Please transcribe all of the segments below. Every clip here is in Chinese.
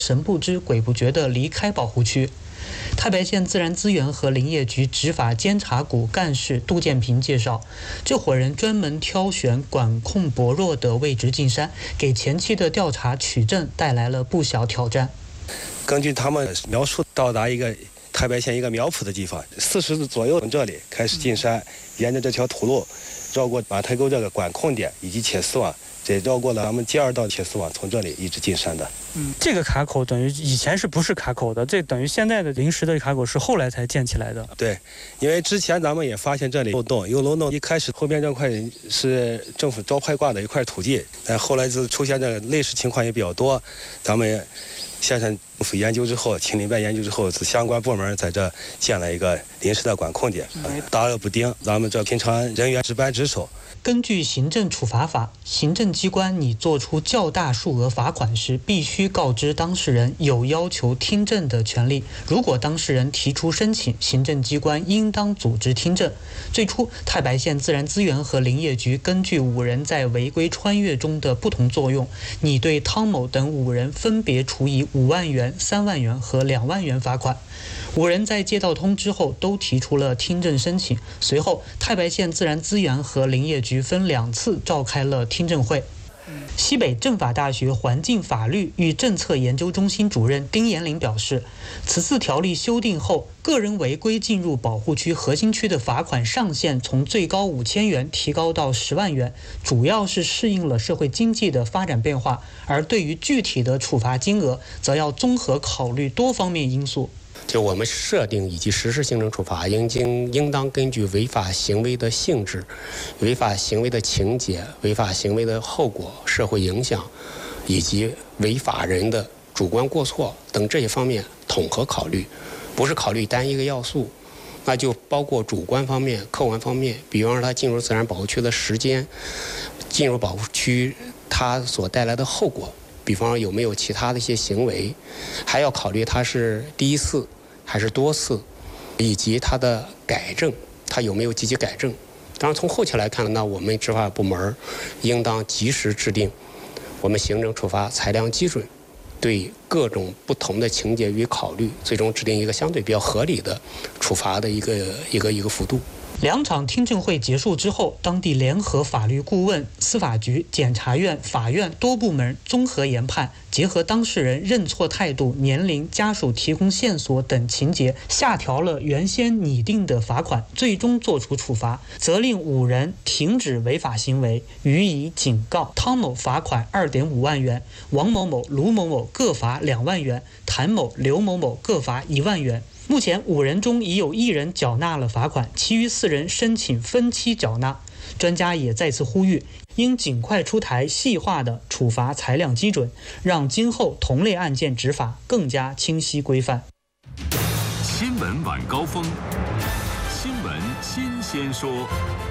神不知鬼不觉地离开保护区。太白县自然资源和林业局执法监察股干事杜建平介绍，这伙人专门挑选管控薄弱的位置进山，给前期的调查取证带来了不小挑战。 根据他们描述，到达一个太白县一个苗圃的地方，40度左右从这里开始进山，沿着这条土路绕过马台沟这个管控点以及铁丝网，这绕过了咱们第2道铁丝网，从这里一直进山的。 这个卡口等于以前是不是卡口的？这等于现在的临时的卡口是后来才建起来的。 对，因为之前咱们也发现这里漏洞，有漏洞。一开始后边这块是政府招牌挂的一块土地，但后来就出现这类似情况也比较多，咱们县政府研究之后，请领办研究之后，相关部门在这建了一个临时的管控点，大恶不定，咱们这平常人员值班值守。 根据行政处罚法，行政机关拟作出较大数额罚款时，必须告知当事人有要求听证的权利。如果当事人提出申请，行政机关应当组织听证。最初，太白县自然资源和林业局根据5人在违规穿越中的不同作用，拟对汤某等5人分别处以5万元、3万元和2万元罚款。5人在接到通知后都提出了听证申请，随后太白县自然资源和林业局分2次召开了听证会。西北政法大学环境法律与政策研究中心主任丁延林表示，此次条例修订后，个人违规进入保护区核心区的罚款上限从最高5000元提高到10万元，主要是适应了社会经济的发展变化，而对于具体的处罚金额，则要综合考虑多方面因素。 就我们设定以及实施行政处罚，应当根据违法行为的性质、违法行为的情节、违法行为的后果、社会影响，以及违法人的主观过错等这些方面统合考虑，不是考虑单一个要素，那就包括主观方面、客观方面，比方说他进入自然保护区的时间，进入保护区他所带来的后果。比方说有没有其他的一些行为，还要考虑他是第一次还是多次，以及他的改正，他有没有积极改正。当然从后期来看，那我们执法部门应当及时制定我们行政处罚裁量基准，对各种不同的情节予以考虑，最终制定一个相对比较合理的处罚的一个幅度。 2场听证会结束之后，当地联合法律顾问、司法局、检察院、法院多部门综合研判，结合当事人认错态度、年龄、家属提供线索等情节，下调了原先拟定的罚款，最终作出处罚，责令5人停止违法行为，予以警告。汤某罚款2.5万元，王某某、卢某某各罚2万元，谭某、刘某某各罚1万元。目前5人中已有1人缴纳了罚款，其余4人申请分期缴纳。专家也再次呼吁，应尽快出台细化的处罚裁量基准，让今后同类案件执法更加清晰规范。 新闻晚高峰，新闻新鲜说。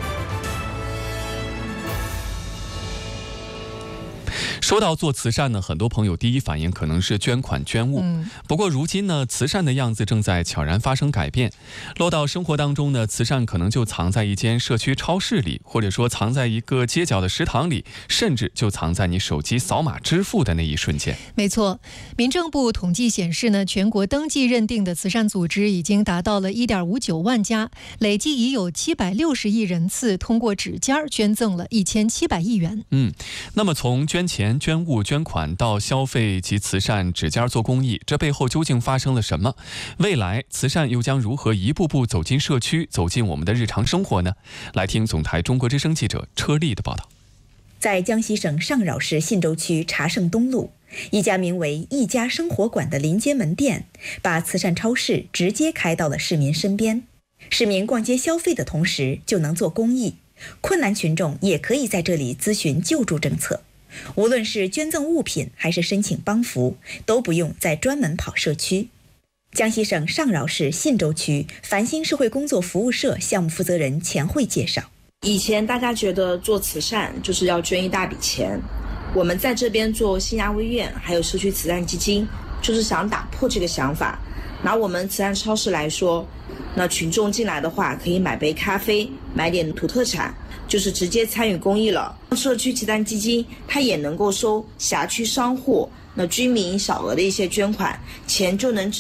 说到做慈善呢，很多朋友第一反应可能是捐款捐物。不过如今呢，慈善的样子正在悄然发生改变。落到生活当中呢，慈善可能就藏在一间社区超市里，或者说藏在一个街角的食堂里，甚至就藏在你手机扫码支付的那一瞬间。 没错，民政部统计显示呢，全国登记认定的慈善组织已经达到了1.59万家，累计已有760亿人次通过指尖捐赠了1700亿元。 那么从捐钱、捐物、捐款到消费及慈善指尖做公益，这背后究竟发生了什么？未来慈善又将如何一步步走进社区，走进我们的日常生活呢？来听总台中国之声记者车丽的报道。 在江西省上饶市信州区茶盛东路，一家名为一家生活馆的临街门店，把慈善超市直接开到了市民身边。市民逛街消费的同时就能做公益，困难群众也可以在这里咨询救助政策。无论是捐赠物品还是申请帮扶，都不用再专门跑社区。江西省上饶市信州区繁星社会工作服务社项目负责人钱慧介绍， 以前大家觉得做慈善就是要捐一大笔钱，我们在这边做新亚微院还有社区慈善基金，就是想打破这个想法。拿我们慈善超市来说，那群众进来的话可以买杯咖啡，买点土特产，就是直接参与公益了。社区慈善基金它也能够收辖区商户那居民小额的一些捐款，钱就能